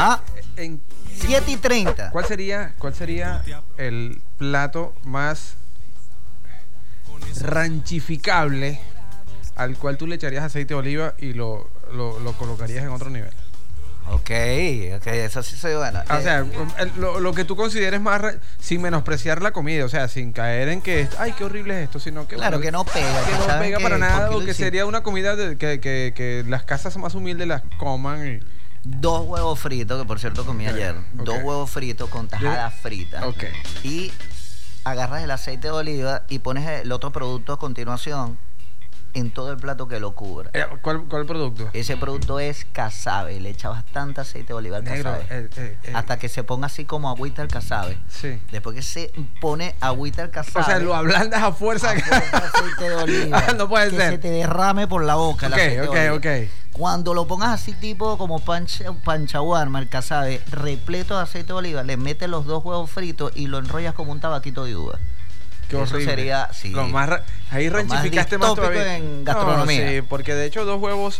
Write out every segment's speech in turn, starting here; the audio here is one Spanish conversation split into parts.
Ajá. En 7:30. ¿Cuál sería el plato más ranchificable al cual tú le echarías aceite de oliva y lo colocarías en otro nivel? Ok, eso sí soy bueno. O sea, lo que tú consideres más, sin menospreciar la comida, o sea, sin caer en que, ay, qué horrible es esto, sino que... Claro, bueno, que no pega. que no ¿saben pega qué? para nada, ¿Por o qué que lo sería una comida que las casas más humildes las coman y... 2 huevos fritos, que por cierto comí ayer. 2 huevos fritos con tajada frita. Ok. Y agarras el aceite de oliva y pones el otro producto a continuación en todo el plato que lo cubra. ¿Cuál producto? Ese producto es casabe. Le echa bastante aceite de oliva al casabe. Hasta que se ponga así como agüita el casabe. Sí. Después que se pone agüita el casabe. O sea, lo ablandas a fuerza. Aceite de oliva. No puede ser. Que se te derrame por la boca el aceite de oliva. Ok. Cuando lo pongas así tipo como panchaguarma, el casabe, repleto de aceite de oliva, le metes los 2 huevos fritos y lo enrollas como un tabaquito de uva. Qué Eso horrible. Sería, sí, lo más ahí lo ranchificaste más todavía en gastronomía. No, sí, porque de hecho dos huevos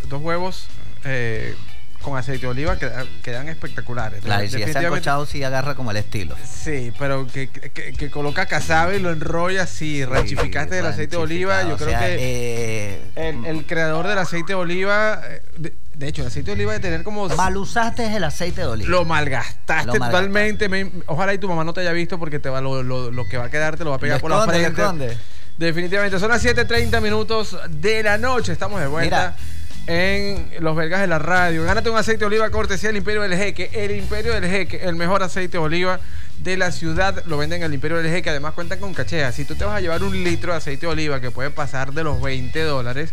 con aceite de oliva quedan espectaculares. Claro, y si es sancochado sí agarra como el estilo. Sí, pero que coloca casabe y lo enrolla, sí, ranchificaste el aceite de oliva. Yo creo que el creador del aceite de oliva, de hecho, el aceite de oliva de tener como... Mal usaste el aceite de oliva. Lo malgastaste totalmente. Ojalá y tu mamá no te haya visto porque te va lo que va a quedar te lo va a pegar por la frente. Definitivamente. Son las 7:30 de la noche. Estamos de vuelta. Mira. En Los Belgas de la Radio. Gánate un aceite de oliva cortesía del Imperio del Jeque. El Imperio del Jeque, el mejor aceite de oliva de la ciudad, lo venden en el Imperio del Jeque. Además cuentan con cachea. Si tú te vas a llevar 1 litro de aceite de oliva que puede pasar de los $20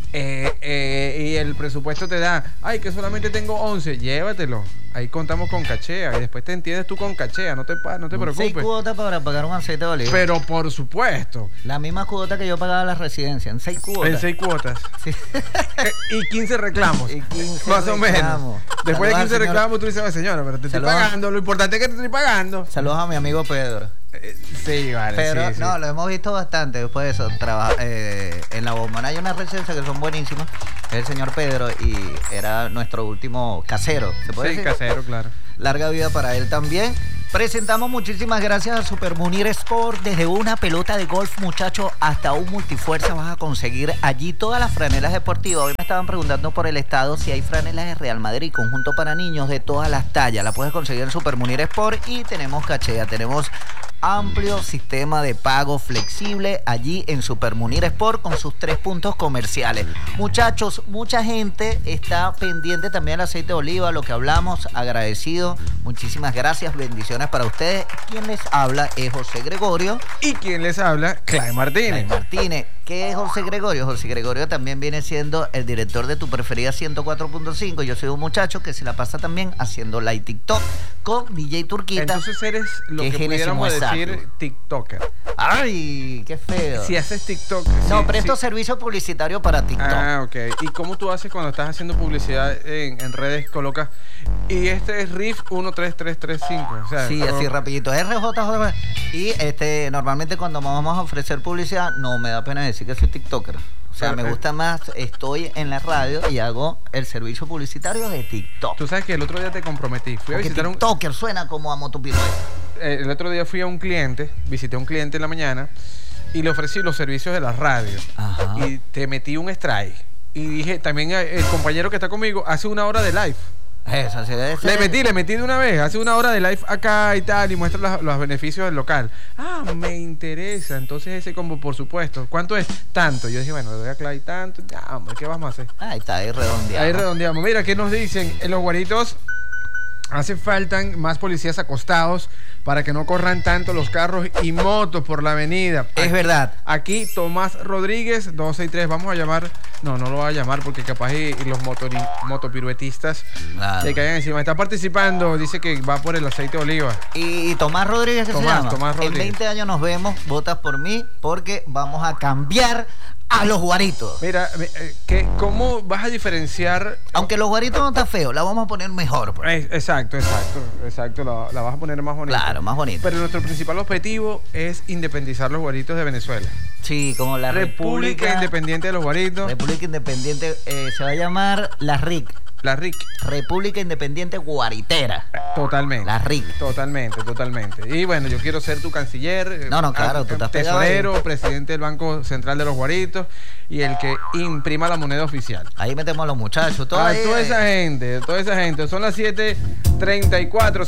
y el presupuesto te da, ay, que solamente tengo 11, llévatelo. Ahí contamos con cachea y después te entiendes tú con cachea, no te preocupes. 6 cuotas para pagar un aceite de oliva. Pero por supuesto. La misma cuota que yo pagaba en la residencia, en 6 cuotas. En 6 cuotas. Sí. Y 15 reclamos. Y 15 más o menos. Después de 15 reclamos tú dices, señora, pero te estoy pagando. Lo importante es que te estoy pagando. Saludos a mi amigo Pedro. Sí, vale. Pero sí. No, lo hemos visto bastante después de eso. En la Bombona hay una residencia que son buenísimas. Es el señor Pedro y era nuestro último casero. ¿Se puede decir? Casero, claro. Larga vida para él también. Presentamos muchísimas gracias a Super Munir Sport. Desde una pelota de golf, muchacho, hasta un multifuerza vas a conseguir allí todas las franelas deportivas. Hoy me estaban preguntando por el estado si hay franelas de Real Madrid, conjunto para niños de todas las tallas. La puedes conseguir en Super Munir Sport y tenemos cachea, tenemos amplio sistema de pago flexible allí en Super Munir Sport con sus 3 puntos comerciales. Muchachos, mucha gente está pendiente también del aceite de oliva, lo que hablamos, agradecido. Muchísimas gracias, bendiciones para ustedes. Quien les habla es José Gregorio. Y quien les habla, Clay Martínez. ¿Qué es José Gregorio? José Gregorio también viene siendo el director de tu preferida 104.5. Yo soy un muchacho que se la pasa también haciendo live TikTok con DJ Turquita. Entonces eres lo que pudiéramos decir TikToker. Ay, qué feo. Si haces TikTok. No, presto servicio publicitario para TikTok. Ah, ok. ¿Y cómo tú haces cuando estás haciendo publicidad en redes? Colocas, y este es Riff 13335. O sea, sí, así rapidito. RJJ. Y normalmente cuando vamos a ofrecer publicidad, no me da pena decir que soy TikToker. O sea, me gusta más, estoy en la radio y hago el servicio publicitario de TikTok. Tú sabes que el otro día te comprometí. Fui a visitar TikToker suena como a motopiloto. El otro día visité a un cliente en la mañana y le ofrecí los servicios de la radio. Ajá. Y te metí un strike. Y dije, también el compañero que está conmigo hace 1 hora de live. Eso sí debe ser. Le metí de una vez, hace 1 hora de live acá y tal, y muestra los beneficios del local. Ah, me interesa. Entonces ese combo, por supuesto. ¿Cuánto es? Tanto. Yo dije, bueno, le doy a Clay tanto. Ya, hombre, ¿qué vamos a hacer? Ahí está, ahí redondeamos. Ahí redondeamos. Mira, ¿qué nos dicen? En los guaritos hace faltan más policías acostados para que no corran tanto los carros y motos por la avenida. Es verdad. Aquí Tomás Rodríguez, 263. Vamos a llamar. No lo voy a llamar porque capaz y los motopiruetistas le caigan encima. Está participando, dice que va por el aceite de oliva. Y Tomás Rodríguez, ¿qué se llama? Tomás Rodríguez. En 20 años nos vemos, votas por mí, porque vamos a cambiar a los guaritos. Mira, ¿cómo vas a diferenciar? Aunque los guaritos no está feo, la vamos a poner mejor. Pues. Exacto. La vas a poner más bonita. Claro, más bonita. Pero nuestro principal objetivo es independizar los guaritos de Venezuela. Sí, como la República Independiente de los Guaritos. República Independiente se va a llamar la RIC. La RIC. República Independiente Guaritera. Totalmente. La RIC. Totalmente. Y bueno, yo quiero ser tu canciller. No, claro, tú estás tesorero, presidente del Banco Central de los Guaritos y el que imprima la moneda oficial. Ahí metemos a los muchachos. Toda esa gente. Son las 7:34,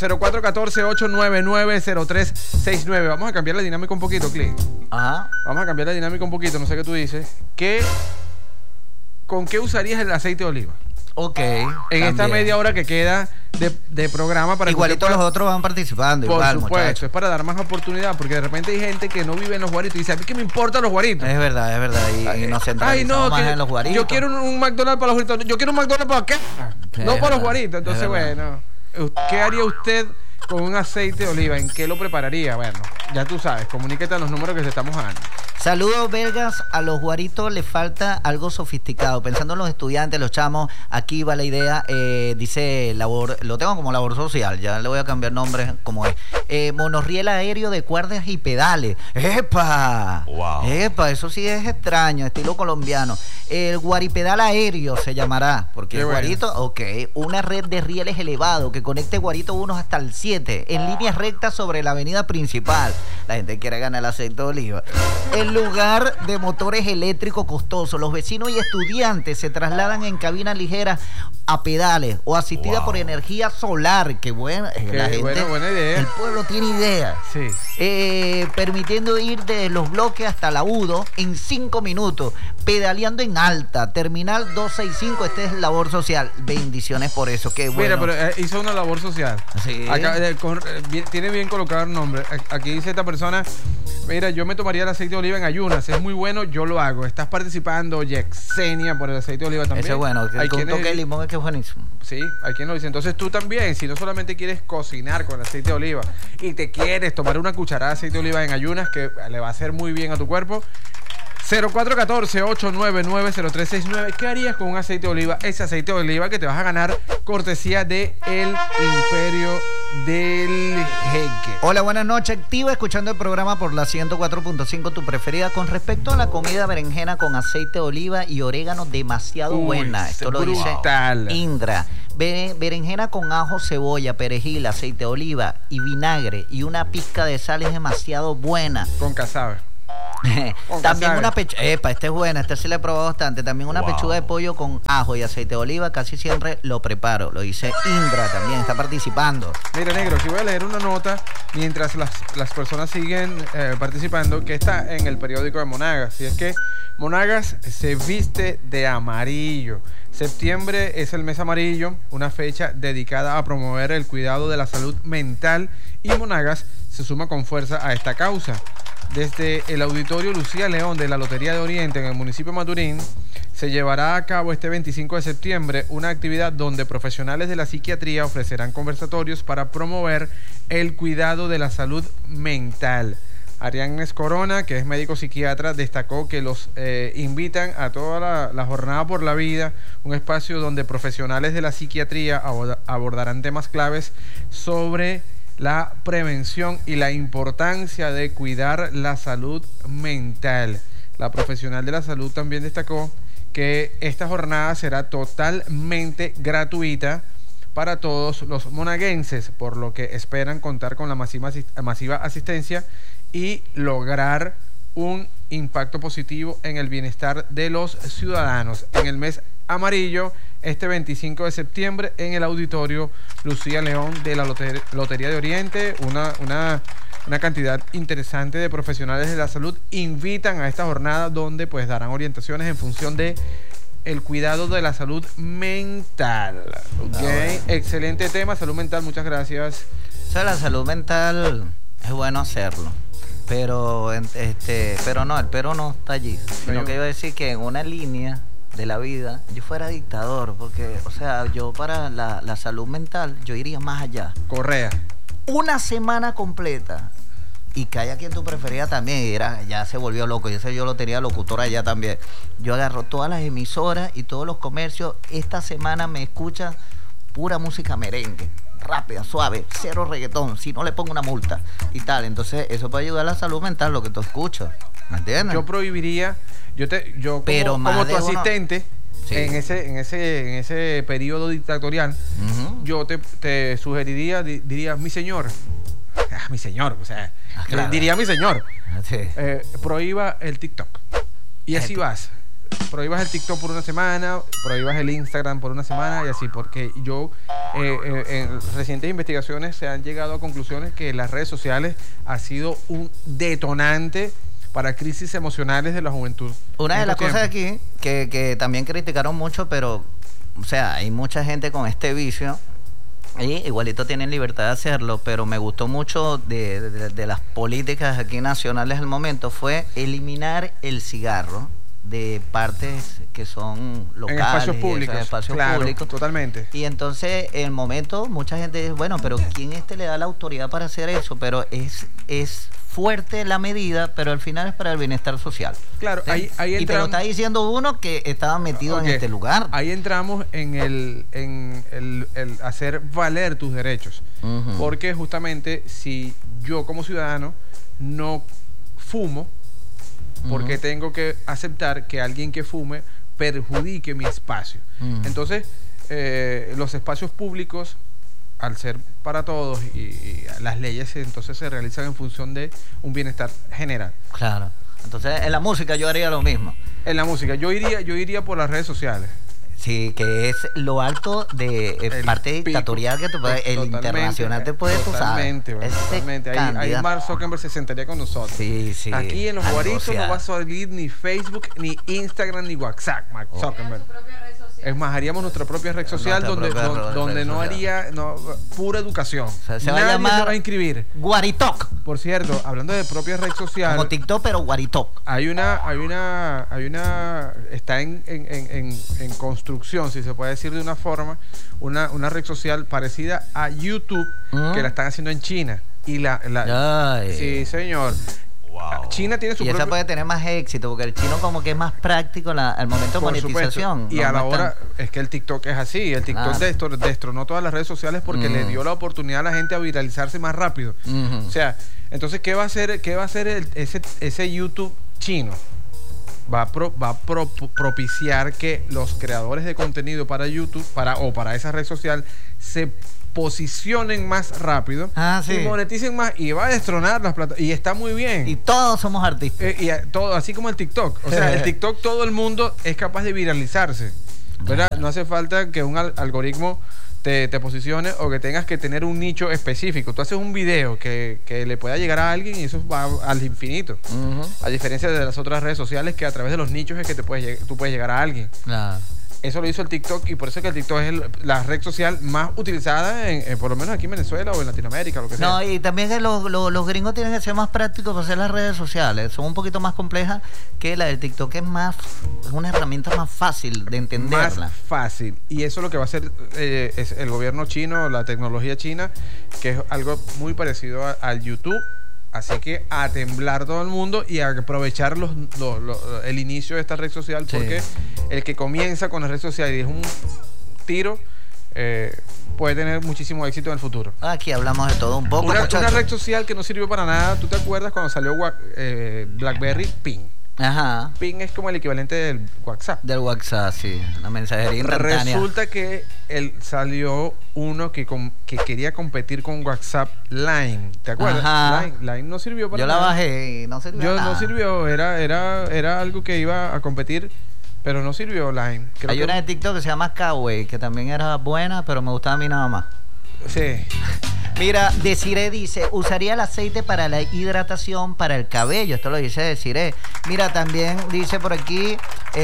0414-899-0369. Vamos a cambiar la dinámica un poquito, Click. Ajá. Vamos a cambiar la dinámica un poquito, no sé qué tú dices. ¿Con qué usarías el aceite de oliva? Ok. En esta media hora que queda de programa para igualito los otros van participando. Por supuesto, es para dar más oportunidad, porque de repente hay gente que no vive en los Guaritos y dice, ¿a mí qué me importan los Guaritos? Es verdad. Y nos centralizamos más en los Guaritos. Yo quiero un McDonald's para los Guaritos. Yo quiero un McDonald's para qué? No para los Guaritos. Entonces, bueno, ¿qué haría usted con un aceite de oliva? ¿En qué lo prepararía? Bueno, ya tú sabes, comuníquete a los números que te estamos dando. Saludos, Vergas. A los Guaritos les falta algo sofisticado. Pensando en los estudiantes, los chamos, aquí va la idea. Dice labor, lo tengo como labor social, ya le voy a cambiar nombre como es. Monorriel aéreo de cuerdas y pedales. ¡Epa! Wow. ¡Epa! Eso sí es extraño, estilo colombiano. El guaripedal aéreo se llamará, porque el Guarito, ok, una red de rieles elevado que conecte Guarito 1 hasta el 7 en líneas rectas sobre la avenida principal. La gente quiere ganar el aceite de oliva. En lugar de motores eléctricos costosos, los vecinos y estudiantes se trasladan en cabinas ligeras a pedales o asistidas por energía solar. Qué buena, buena idea. El pueblo tiene idea. Sí. Permitiendo ir desde los bloques hasta la UDO en 5 minutos, pedaleando en alta, terminal 265. Este es labor social. Bendiciones por eso. Qué bueno. Mira, pero hizo una labor social. Sí. Acá, tiene bien colocado el nombre. Aquí dice esta persona, mira, yo me tomaría el aceite de oliva en ayunas. Es muy bueno, yo lo hago. Estás participando, Yexenia, por el aceite de oliva también. Eso es bueno. Hay con toque de limón es que es buenísimo. Sí, hay quien lo dice. Entonces tú también, si no solamente quieres cocinar con el aceite de oliva y te quieres tomar una cucharada de aceite de oliva en ayunas, que le va a hacer muy bien a tu cuerpo, 0414-899-0369. ¿Qué harías con un aceite de oliva? Ese aceite de oliva que te vas a ganar cortesía de El Imperio del Jeque. Hola, buenas noches. Activa escuchando el programa por la 104.5, tu preferida. Con respecto a la comida berenjena con aceite de oliva y orégano, demasiado buena. Esto lo dice Indra. Berenjena con ajo, cebolla, perejil, aceite de oliva y vinagre y una pizca de sal es demasiado buena. Con casabe. También una pechuga, este es buena, este sí le he probado bastante. También una pechuga de pollo con ajo y aceite de oliva, casi siempre lo preparo. Lo dice Indra, también está participando. Mira, negro, si voy a leer una nota mientras las personas siguen participando, que está en el periódico de Monagas. Y es que Monagas se viste de amarillo. Septiembre es el mes amarillo, una fecha dedicada a promover el cuidado de la salud mental, y Monagas se suma con fuerza a esta causa. Desde el Auditorio Lucía León de la Lotería de Oriente en el municipio de Maturín se llevará a cabo este 25 de septiembre una actividad donde profesionales de la psiquiatría ofrecerán conversatorios para promover el cuidado de la salud mental. Arianes Corona, que es médico psiquiatra, destacó que los invitan a toda la jornada por la vida, un espacio donde profesionales de la psiquiatría abordarán temas claves sobre la prevención y la importancia de cuidar la salud mental. La profesional de la salud también destacó que esta jornada será totalmente gratuita para todos los monaguenses, por lo que esperan contar con la masiva asistencia y lograr un impacto positivo en el bienestar de los ciudadanos. En el mes amarillo, este 25 de septiembre, en el Auditorio Lucía León de la Lotería de Oriente, una cantidad interesante de profesionales de la salud invitan a esta jornada donde pues darán orientaciones en función de el cuidado de la salud mental. Okay. Excelente tema, salud mental, muchas gracias. O sea, la salud mental es bueno hacerlo, pero no, el pero no está allí, sino que iba a decir que en una línea de la vida yo fuera dictador, porque, o sea, yo para la salud mental yo iría más allá. Correa. Una semana completa. Y que haya quien tú preferías también, ya se volvió loco. Yo lo tenía locutora ya también. Yo agarro todas las emisoras y todos los comercios. Esta semana me escuchan pura música merengue, rápida, suave, cero reggaetón, si no le pongo una multa y tal. Entonces eso puede ayudar a la salud mental, lo que tú escuchas, ¿me entiendes? Yo prohibiría, yo como tu asistente, Sí. En ese periodo dictatorial, yo te sugeriría, diría, mi señor, o sea, claro. Diría mi señor, sí. Prohíba el TikTok. Y así vas. Prohíbas el TikTok por una semana, prohíbas el Instagram por una semana y así, porque yo en recientes investigaciones se han llegado a conclusiones que las redes sociales ha sido un detonante para crisis emocionales de la juventud. Una de las cosas aquí que también criticaron mucho, pero, o sea, hay mucha gente con este vicio y igualito tienen libertad de hacerlo, pero me gustó mucho de las políticas aquí nacionales al momento fue eliminar el cigarro de partes que son locales, en espacios públicos, claro, públicos. Totalmente. Y entonces, en el momento, mucha gente dice, bueno, pero ¿quién le da la autoridad para hacer eso? Pero es fuerte la medida, pero al final es para el bienestar social. Claro, ¿sí? ahí entramos. Y te lo está diciendo uno que estaba metido en este lugar. Ahí entramos en el hacer valer tus derechos. Porque justamente si yo como ciudadano no fumo, porque tengo que aceptar que alguien que fume perjudique mi espacio. Entonces, los espacios públicos, al ser para todos y las leyes entonces se realizan en función de un bienestar general. Claro. Entonces, en la música yo haría lo mismo. En la música, yo iría por las redes sociales. Sí, que es lo alto de parte dictatorial que el internacional te puede, tú sabes. Totalmente. Ahí Mark Zuckerberg se sentaría con nosotros. Sí. Aquí en los guaritos no va a salir ni Facebook, ni Instagram, ni WhatsApp, Mark Zuckerberg. Es más, haríamos nuestra propia red social donde no haría pura educación. O sea, se va a llamar se va a inscribir. Guaritok. Por cierto, hablando de propia red social. Como TikTok, pero Guaritok. Está en construcción, si se puede decir de una forma, una red social parecida a YouTube, que la están haciendo en China. Y sí, señor. Wow. China tiene su y esa puede tener más éxito porque el chino como que es más práctico al momento de monetización. Supuesto. Y a la hora es que el TikTok es así. El TikTok destronó todas las redes sociales porque le dio la oportunidad a la gente a viralizarse más rápido. O sea, entonces ¿qué va a hacer ese YouTube chino? Va a propiciar que los creadores de contenido para YouTube o para esa red social se posicionen más rápido y moneticen más y va a destronar las plataformas y está muy bien. Y todos somos artistas. Todo, así como el TikTok. O sea, el TikTok todo el mundo es capaz de viralizarse. ¿Verdad? No hace falta que un algoritmo te posicione o que tengas que tener un nicho específico. Tú haces un video que le pueda llegar a alguien y eso va al infinito. A diferencia de las otras redes sociales que a través de los nichos es que tú puedes llegar a alguien. Claro. Eso lo hizo el TikTok y por eso es que el TikTok es la red social más utilizada por lo menos aquí en Venezuela o en Latinoamérica, lo que sea. No, y también que los gringos tienen que ser más prácticos para hacer las redes sociales. Son un poquito más complejas que la del TikTok. Es una herramienta más fácil de entenderla. Más fácil. Y eso es lo que va a hacer es el gobierno chino, la tecnología china, que es algo muy parecido al YouTube. Así que a temblar todo el mundo y a aprovechar el inicio de esta red social, porque el que comienza con la red social y es un tiro, puede tener muchísimo éxito en el futuro. Aquí hablamos de todo un poco. Una red social que no sirvió para nada. ¿Tú te acuerdas cuando salió BlackBerry Ping? Ajá. Ping es como el equivalente del WhatsApp. Del WhatsApp, sí. La mensajería instantánea. Resulta que salió uno que quería competir con WhatsApp, Line. ¿Te acuerdas? Ajá. Line no sirvió para nada. Yo la bajé y no sirvió nada. No sirvió. Era algo que iba a competir, pero no sirvió Line. Hay una de TikTok que se llama Kawaii, que también era buena, pero me gustaba a mí nada más. Sí. Mira, Desiree dice, usaría el aceite para la hidratación para el cabello. Esto lo dice Desiree. Mira, también dice por aquí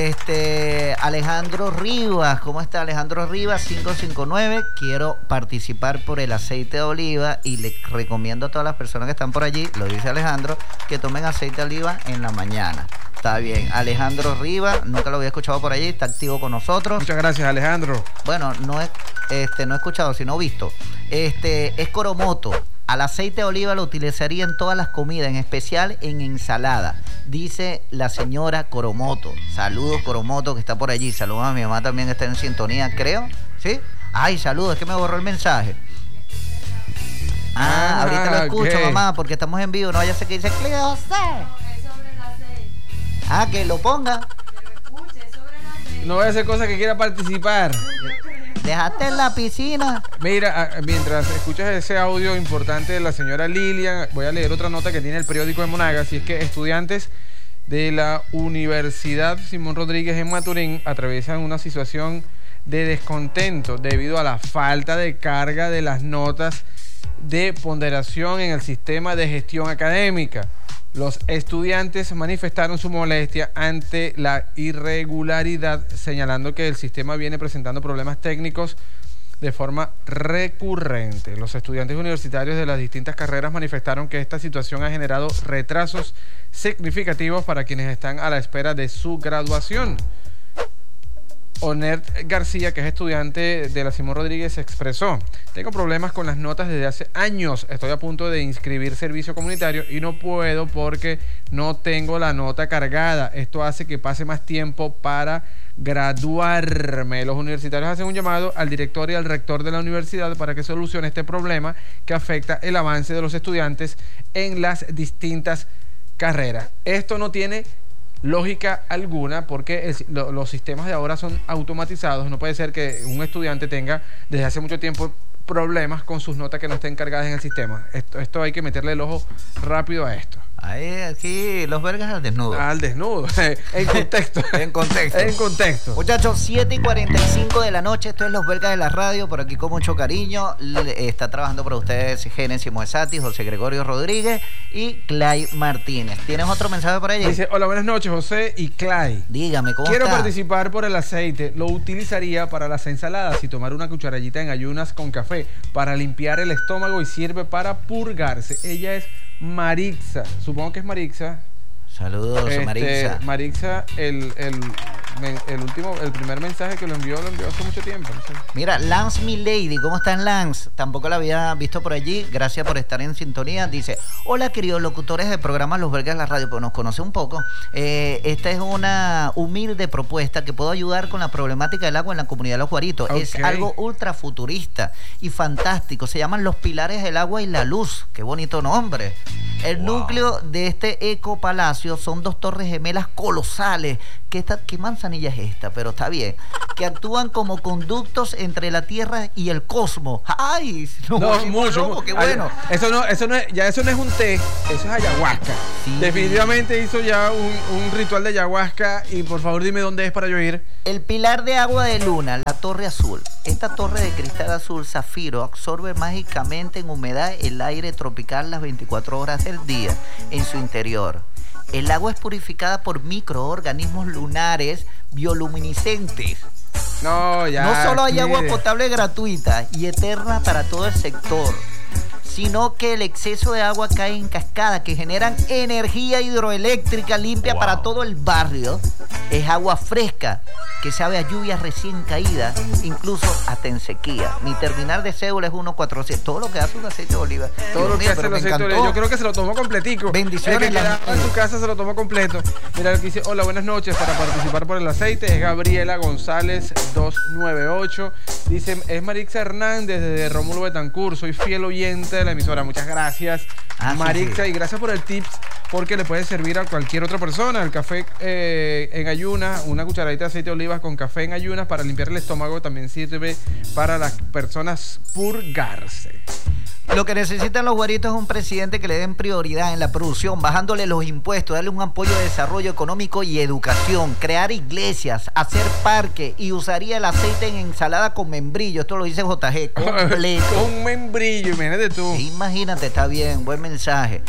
Alejandro Rivas. ¿Cómo está Alejandro Rivas? 559. Quiero participar por el aceite de oliva y le recomiendo a todas las personas que están por allí, lo dice Alejandro, que tomen aceite de oliva en la mañana. Está bien. Alejandro Rivas, nunca lo había escuchado por allí, está activo con nosotros. Muchas gracias, Alejandro. Bueno, no he escuchado, sino visto. Es Coromoto. Al aceite de oliva lo utilizaría en todas las comidas, en especial en ensalada, dice la señora Coromoto. Saludos, Coromoto, que está por allí. Saludos a mi mamá también, que está en sintonía, creo. ¿Sí? Ay, saludos, es que me borró el mensaje. Ahorita lo escucho, mamá, porque estamos en vivo. No vaya a ser que dice Cleo C. Que lo ponga. Que lo escuche, sobre el aceite. No voy a hacer cosas que quiera participar. Dejaste en la piscina. Mira, mientras escuchas ese audio importante de la señora Lilian, voy a leer otra nota que tiene el periódico de Monagas, y es que estudiantes de la Universidad Simón Rodríguez en Maturín atraviesan una situación de descontento debido a la falta de carga de las notas de ponderación en el sistema de gestión académica. Los estudiantes manifestaron su molestia ante la irregularidad, señalando que el sistema viene presentando problemas técnicos de forma recurrente. Los estudiantes universitarios de las distintas carreras manifestaron que esta situación ha generado retrasos significativos para quienes están a la espera de su graduación. Onert García, que es estudiante de la Simón Rodríguez, expresó: tengo problemas con las notas desde hace años, estoy a punto de inscribir servicio comunitario y no puedo porque no tengo la nota cargada. Esto hace que pase más tiempo para graduarme. Los universitarios hacen un llamado al director y al rector de la universidad para que solucione este problema que afecta el avance de los estudiantes en las distintas carreras. Esto no tiene lógica alguna porque los sistemas de ahora son automatizados. No puede ser que un estudiante tenga desde hace mucho tiempo problemas con sus notas que no estén cargadas en el sistema. Esto hay que meterle el ojo rápido a esto. Ahí, aquí, los vergas al desnudo. Al desnudo, en contexto. En contexto. En contexto. Muchachos, 7:45 de la noche, esto es Los Vergas de la Radio, por aquí con mucho cariño. Está trabajando para ustedes Génesis Moesati, José Gregorio Rodríguez y Clay Martínez. ¿Tienes otro mensaje por allí? Dice: hola, buenas noches, José y Clay. Dígame, ¿cómo Quiero está? participar por el aceite. Lo utilizaría para las ensaladas y tomar una cucharadita en ayunas con café para limpiar el estómago y sirve para purgarse. Ella es Marixa, supongo que es Marixa. Saludos, Marixa. Marixa, el primer mensaje que lo envió hace mucho tiempo. No sé. Mira, Lance Milady, ¿cómo estás, Lance? Tampoco la había visto por allí. Gracias por estar en sintonía. Dice: hola, queridos locutores del programa Los Vergas de la Radio, pues nos conoce un poco. Esta es una humilde propuesta que puedo ayudar con la problemática del agua en la comunidad de Los Guaritos. Okay. Es algo ultra futurista y fantástico. Se llaman Los Pilares del Agua y la Luz. Qué bonito nombre. El núcleo de este ecopalacio son 2 torres gemelas colosales. ¿Qué manzanilla es esta? Pero está bien. Que actúan como conductos entre la Tierra y el cosmos. ¡Ay! No, mucho. Loco, ¡qué bueno! Eso no es un té, eso es ayahuasca. Sí. Definitivamente hizo ya un ritual de ayahuasca. Y por favor dime dónde es para yo ir. El pilar de agua de luna, la torre azul. Esta torre de cristal azul zafiro absorbe mágicamente en humedad el aire tropical las 24 horas del día en su interior. El agua es purificada por microorganismos lunares bioluminiscentes. No solo hay agua potable gratuita y eterna para todo el sector, sino que el exceso de agua cae en cascada que generan energía hidroeléctrica limpia para todo el barrio. Es agua fresca que sabe a lluvia recién caída, incluso hasta en sequía. Mi terminal de cédula es 147. Todo lo que hace un aceite de oliva. Todo lo que hace el aceite de oliva. Yo creo que se lo tomó completico. Bendiciones. El que quedaba en tu casa se lo tomó completo. Mira, el que dice: hola, buenas noches. Para participar por el aceite es Gabriela González 298. Dice: es Marixa Hernández desde Rómulo Betancur. Soy fiel oyente de la emisora. Muchas gracias, Marixa, sí. Y gracias por el tips, porque le puede servir a cualquier otra persona. El café en ayunas, una cucharadita de aceite de oliva con café en ayunas para limpiar el estómago, también sirve para las personas purgarse. Lo que necesitan los güeritos es un presidente que le den prioridad en la producción, bajándole los impuestos, darle un apoyo de desarrollo económico y educación, crear iglesias, hacer parques, y usaría el aceite en ensalada con membrillo. Esto lo dice JG, completo. Con membrillo, imagínate tú. Imagínate, está bien, buen mensaje.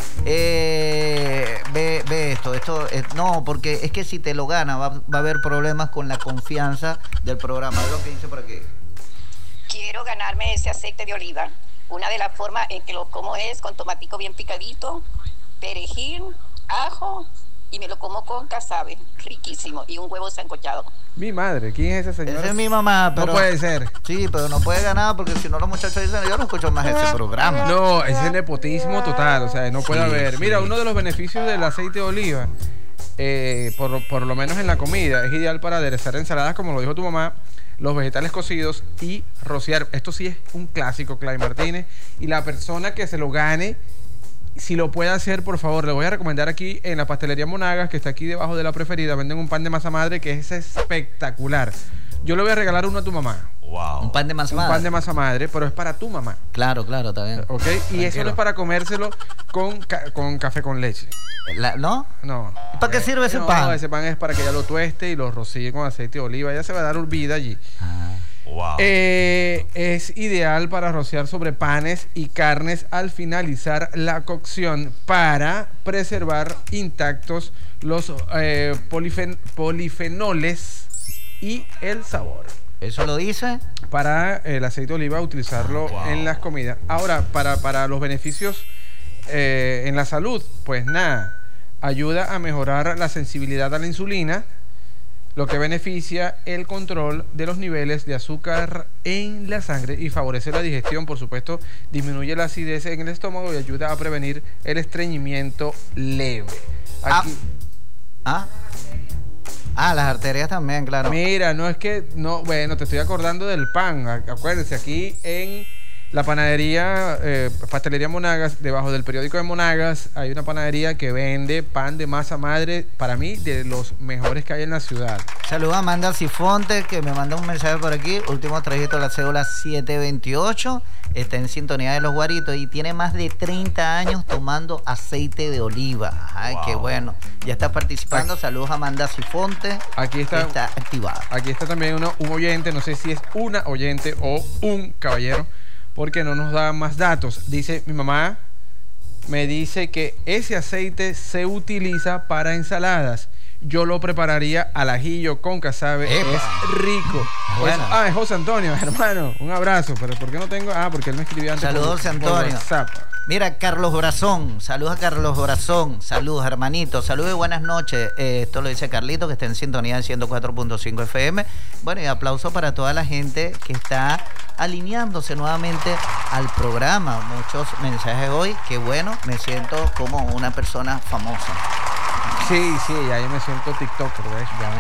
Ve esto. No, porque es que si te lo gana va a haber problemas con la confianza del programa. Es lo que dice por aquí. Quiero ganarme ese aceite de oliva. Una de las formas en que lo como es con tomatico bien picadito, perejil, ajo, y me lo como con casabe, riquísimo, y un huevo sancochado. Mi madre, ¿quién es esa señora? Esa es mi mamá, pero... No puede ser. Sí, pero no puede ganar porque si no los muchachos dicen: yo no escucho más ese programa. No, ese nepotismo total, o sea, no puede haber. Sí. Mira, uno de los beneficios del aceite de oliva, por lo menos en la comida, es ideal para aderezar ensaladas, como lo dijo tu mamá, los vegetales cocidos y rociar. Esto sí es un clásico, Clay Martínez. Y la persona que se lo gane si lo puede hacer, por favor, le voy a recomendar aquí en la pastelería Monagas, que está aquí debajo de La Preferida, venden un pan de masa madre que es espectacular. Yo le voy a regalar uno a tu mamá. Wow. Un pan de masa madre. Un pan de masa madre, pero es para tu mamá. Claro, está bien. ¿Ok? Y eso no es para comérselo con café con leche. ¿No? No. ¿Para qué sirve ese pan? No, ese pan es para que ella lo tueste y lo rocíe con aceite de oliva. Ella se va a dar vida allí. Wow. Es ideal para rociar sobre panes y carnes al finalizar la cocción para preservar intactos los polifenoles y el sabor. ¿Eso lo dice? Para el aceite de oliva, utilizarlo en las comidas. Ahora, para los beneficios en la salud, pues nada, ayuda a mejorar la sensibilidad a la insulina, lo que beneficia el control de los niveles de azúcar en la sangre y favorece la digestión. Por supuesto, disminuye la acidez en el estómago y ayuda a prevenir el estreñimiento leve. Aquí. Las arterias también, claro. Mira, bueno, te estoy acordando del pan. Acuérdense, aquí en la panadería, pastelería Monagas, debajo del periódico de Monagas, hay una panadería que vende pan de masa madre, para mí, de los mejores que hay en la ciudad. Saludos a Amanda Cifonte, que me manda un mensaje por aquí. Último trayecto de la cédula 728. Está en sintonía de Los Guaritos y tiene más de 30 años tomando aceite de oliva. Ay, qué bueno. Ya está participando. Saludos a Amanda Cifonte. Aquí está activada. Aquí está también un oyente, no sé si es una oyente o un caballero, porque no nos da más datos. Dice, mi mamá me dice que ese aceite se utiliza para ensaladas. Yo lo prepararía al ajillo con casabe. ¡Epa! Es rico. Bueno. Es José Antonio, hermano. Un abrazo. Pero ¿por qué no tengo? Porque él me escribió antes. Saludos, José Antonio. Mira, Carlos Brazón. Saludos a Carlos Brazón. Saludos, hermanito. Saludos y buenas noches. Esto lo dice Carlito, que está en sintonía de 104.5 FM. Bueno, y aplauso para toda la gente que está alineándose nuevamente al programa. Muchos mensajes hoy. Qué bueno. Me siento como una persona famosa. Sí, ya yo me siento TikToker, ¿ves? Ya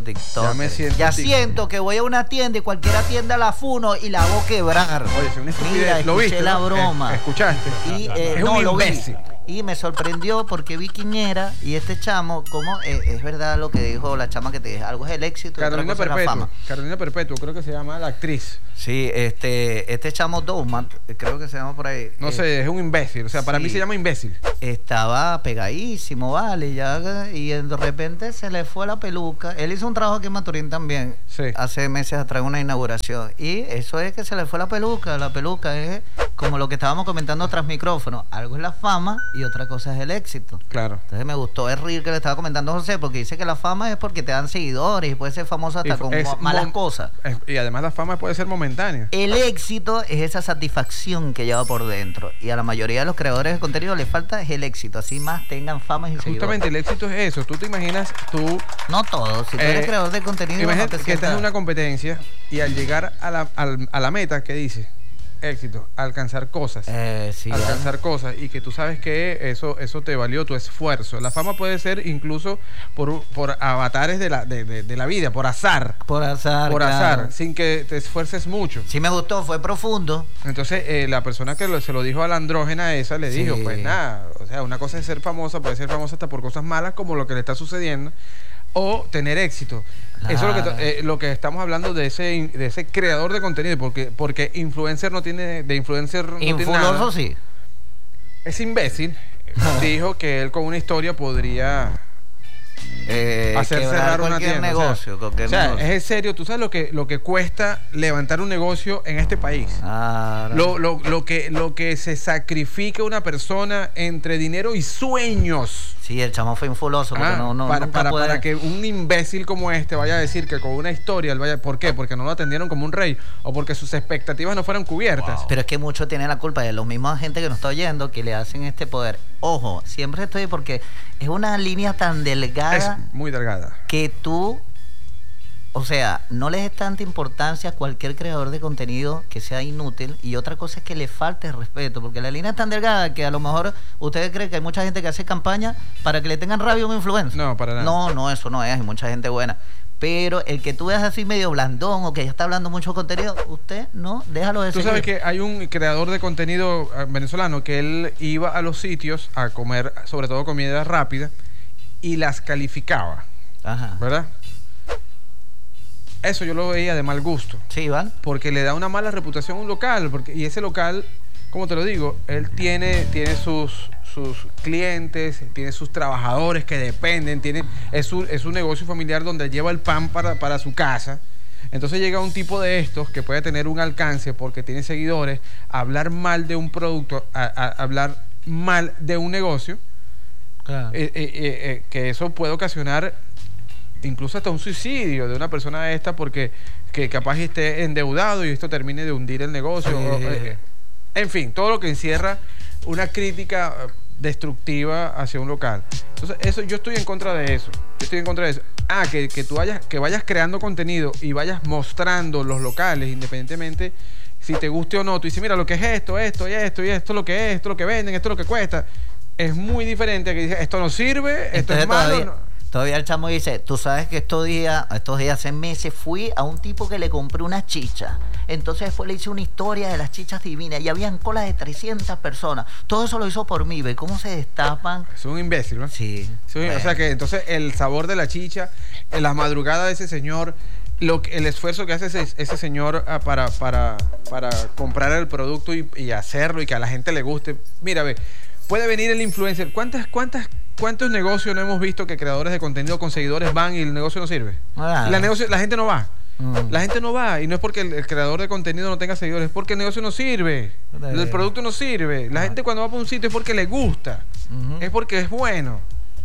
siento que voy a una tienda y cualquiera tienda la funo y la hago quebrar. Oye, es una estupidez. Mira, ¿Lo viste? La broma. ¿Escuchaste? Y, es un imbécil. Y me sorprendió porque vi quién era y este chamo, como es verdad lo que dijo la chama que te dije, algo es el éxito y Carolina otra cosa es la fama. Carolina Perpetuo, creo que se llama la actriz. Sí, este chamo Douman, creo que se llama por ahí. No sé, es un imbécil, o sea, para mí se llama imbécil. Estaba pegadísimo, vale, ya, y de repente se le fue la peluca. Él hizo un trabajo aquí en Maturín también, hace meses atrás, una inauguración, y eso es que se le fue la peluca. La peluca es como lo que estábamos comentando tras micrófono, algo es la fama y otra cosa es el éxito. Claro. Entonces me gustó el reel que le estaba comentando José, porque dice que la fama es porque te dan seguidores y puedes ser famoso hasta con malas cosas. Y además la fama puede ser momentánea. El éxito es esa satisfacción que lleva por dentro. Y a la mayoría de los creadores de contenido les falta es el éxito. Así más tengan fama y seguidores. Justamente el éxito es eso. Tú te imaginas, no todo. Si tú eres creador de contenido, imagínate que estás en una competencia y al llegar a la meta, ¿qué dice? Éxito, alcanzar cosas. Alcanzar cosas y que tú sabes que eso te valió tu esfuerzo. La fama puede ser incluso por avatares de la vida, por azar. Por azar, sin que te esfuerces mucho. Sí, me gustó, fue profundo. Entonces, la persona que se lo dijo a la andrógena esa le dijo, pues nada, o sea, una cosa es ser famosa, puede ser famosa hasta por cosas malas como lo que le está sucediendo, o tener éxito. Claro. Eso es lo que estamos hablando de ese creador de contenido, porque influencer no tiene, de influencer no tiene nada. Sí. Ese imbécil dijo que él con una historia podría hacer cerrar una tienda. Negocio, o sea, es en serio. Tú sabes lo que cuesta levantar un negocio en este país. Lo que se sacrifica una persona entre dinero y sueños. Sí, el chamo fue infuloso para que un imbécil como este vaya a decir que con una historia él vaya. ¿Por qué? Porque no lo atendieron como un rey o porque sus expectativas no fueron cubiertas. Pero es que muchos tienen la culpa de los mismos gente que nos está oyendo que le hacen este poder. Ojo, siempre estoy porque es una línea tan delgada. Es muy delgada. Que tú, o sea, no le des tanta importancia a cualquier creador de contenido que sea inútil, y otra cosa es que le falte respeto, porque la línea es tan delgada que a lo mejor ustedes creen que hay mucha gente que hace campaña para que le tengan rabia a un influencer. No, para nada. No, eso no es, hay mucha gente buena. Pero el que tú veas así medio blandón o que ya está hablando mucho contenido, usted no, déjalo de seguir. Tú sabes que hay un creador de contenido venezolano que él iba a los sitios a comer, sobre todo comida rápida, y las calificaba. Ajá. ¿Verdad? Eso yo lo veía de mal gusto. Sí, ¿vale? Porque le da una mala reputación a un local. Y ese local, como te lo digo, él tiene sus clientes, tiene sus trabajadores que dependen, es un negocio familiar donde lleva el pan para su casa. Entonces llega un tipo de estos que puede tener un alcance porque tiene seguidores, a hablar mal de un producto, a hablar mal de un negocio, claro. Que eso puede ocasionar incluso hasta un suicidio de una persona esta porque que capaz esté endeudado y esto termine de hundir el negocio. En fin, todo lo que encierra una crítica destructiva hacia un local. Entonces, eso yo estoy en contra de eso. Que vayas creando contenido y vayas mostrando los locales, independientemente si te guste o no. Tú dices, mira, lo que es esto, y esto lo que es, esto lo que venden, esto lo que cuesta. Es muy diferente a que dices, esto no sirve, esto es malo. Todavía el chamo dice, tú sabes que estos días, hace meses, fui a un tipo que le compré una chicha. Entonces después le hice una historia de las chichas divinas y habían colas de 300 personas. Todo eso lo hizo por mí. ¿Ve cómo se destapan? Es un imbécil, ¿no? Sí. Bueno. O sea que entonces el sabor de la chicha, en la madrugada de ese señor, el esfuerzo que hace ese señor para comprar el producto y hacerlo y que a la gente le guste. Mira, ve, puede venir el influencer. ¿Cuántos negocios no hemos visto que creadores de contenido con seguidores van y el negocio no sirve? La gente no va. La gente no va y no es porque el creador de contenido no tenga seguidores, es porque el negocio no sirve, el producto no sirve. La gente cuando va por un sitio es porque le gusta, es porque es bueno.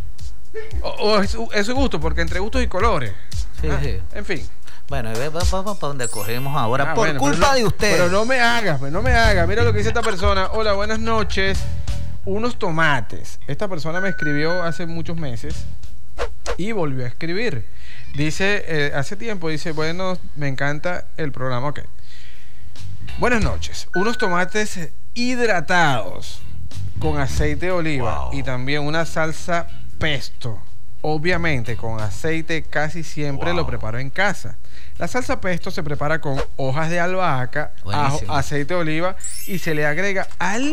O es su gusto, porque entre gustos y colores. Sí. En fin. Bueno, vamos para donde cogemos ahora por culpa de usted. Pero no me hagas. Mira lo que dice esta persona. Hola, buenas noches. Unos tomates. Esta persona me escribió hace muchos meses y volvió a escribir. Dice, hace tiempo, dice, bueno, me encanta el programa. Ok. Buenas noches. Unos tomates hidratados con aceite de oliva y también una salsa pesto. Obviamente con aceite casi siempre lo preparo en casa. La salsa pesto se prepara con hojas de albahaca, ajo, aceite de oliva y se le agrega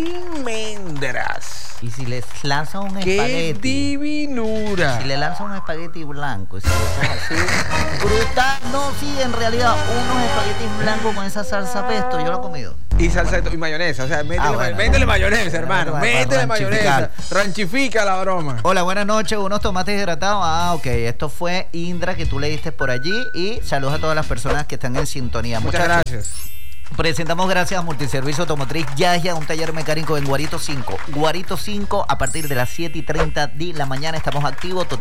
almendras. Y si les lanza un espagueti. ¡Qué divinura! Si le lanza un espagueti blanco y si lo así, brutal. No, sí, en realidad, unos espaguetis blancos con esa salsa pesto, yo lo he comido. Y salsa y mayonesa, o sea, métele mayonesa, hermano. Métele mayonesa. Ranchifica la broma. Hola, buenas noches. Unos tomates hidratados. Ok. Esto fue Indra que tú le diste por allí. Y saludos a todas las personas que están en sintonía. Muchas gracias. Presentamos gracias a Multiservicio Automotriz Yaya, un taller mecánico en Guarito 5. Guarito 5, a partir de las 7:30 de la mañana estamos activos.